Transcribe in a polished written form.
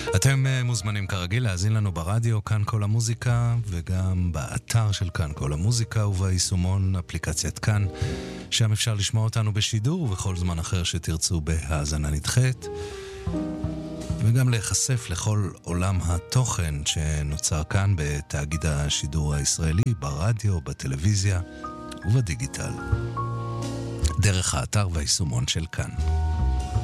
אתם מוזמנים כרגיל להאזין לנו ברדיו כאן כל המוזיקה, וגם באתר של כאן כל המוזיקה וביישומון אפליקציית כאן, שם אפשר לשמוע אותנו בשידור ובכל זמן אחר שתרצו בהאזנה נדחית, וגם להיחשף לכל עולם התוכן שנוצר כאן בתאגיד השידור הישראלי, ברדיו, בטלוויזיה ובדיגיטל, דרך האתר והיישומון של כאן.